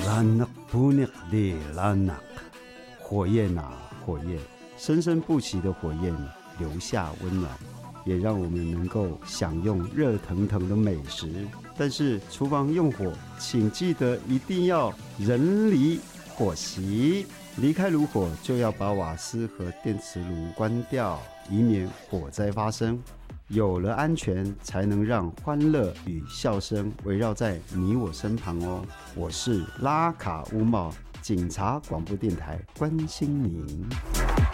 拉纳布涅的拉纳，火焰啊火焰，生生不息的火焰留下温暖，也让我们能够享用热腾腾的美食。但是厨房用火，请记得一定要人离火熄，离开炉火就要把瓦斯和电磁炉关掉，以免火灾发生。有了安全，才能让欢乐与笑声围绕在你我身旁哦。我是拉卡乌茂，警察广播电台，关心您。